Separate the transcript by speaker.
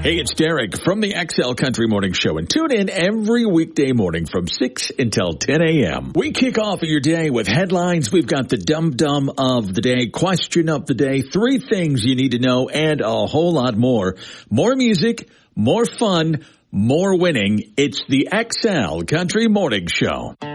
Speaker 1: Hey, it's Derek from the XL Country Morning Show, and tune in every weekday morning from 6 until 10 a.m. We kick off your day with headlines. We've got the dum-dum of the day, question of the day, 3 things you need to know, and a whole lot more. More music, more fun, more winning. It's the XL Country Morning Show.